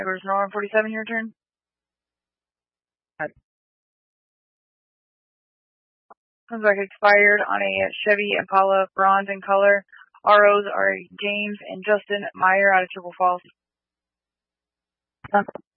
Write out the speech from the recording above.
Jaguars Norman 47, your turn. Comes back expired on a Chevy Impala, bronze in color. ROs are James and Justin Meyer out of Chippewa Falls.